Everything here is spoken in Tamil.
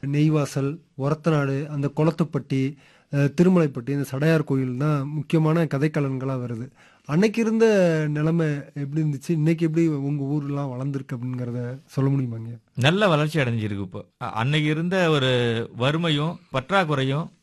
நெய்வாசல், ஒரத்தநாடு, அந்த குளத்துப்பட்டி, திருமலைப்பட்டி, இந்த சடையார் கோயில் தான் முக்கியமான கதைக்களன்களா வருது. அன்னைக்கு இருந்த நிலைமை எப்படி இருந்துச்சு? இன்னைக்கு எப்படி உங்க ஊர்லாம் வளர்ந்துருக்கு அப்படிங்கிறத சொல்ல முடியுமாங்க? நல்ல வளர்ச்சி அடைஞ்சிருக்கு இப்போ. அன்னைக்கு இருந்த ஒரு வறுமையும், பற்றாக்குறையும்